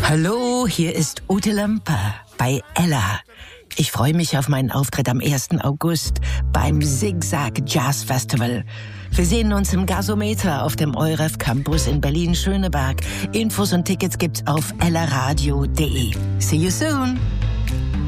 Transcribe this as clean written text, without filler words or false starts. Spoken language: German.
Hallo, hier ist Ute Lampe bei Ella. Ich freue mich auf meinen Auftritt am 1. August beim Zigzag Jazz Festival. Wir sehen uns im Gasometer auf dem EUREF Campus in Berlin-Schöneberg. Infos und Tickets gibt's auf ellaradio.de. See you soon!